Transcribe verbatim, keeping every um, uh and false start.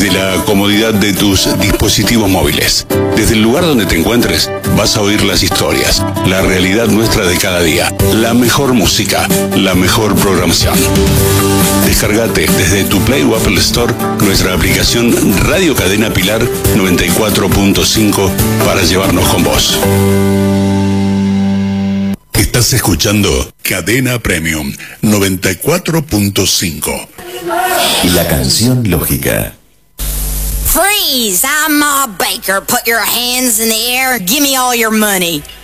desde la comodidad de tus dispositivos móviles. Desde el lugar donde te encuentres, vas a oír las historias, la realidad nuestra de cada día, la mejor música, la mejor programación. Descargate desde tu Play o Apple Store nuestra aplicación Radio Cadena Pilar noventa y cuatro punto cinco para llevarnos con vos. Estás escuchando Cadena Premium noventa y cuatro punto cinco. La canción lógica. Freeze! I'm Ma Baker. Put your hands in the air. Give me all your money.